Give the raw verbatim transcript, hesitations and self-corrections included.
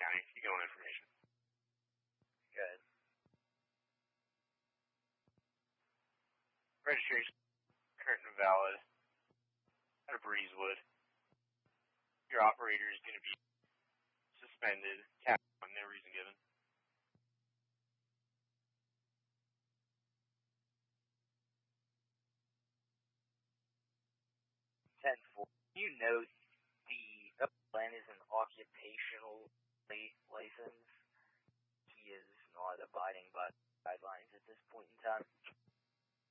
County. You get all information. Good. Registration, current and valid, out of Breezewood. Your operator is going to be suspended, capped on no reason given. ten four. You note the plan is an occupational license. He is not abiding by guidelines at this point in time.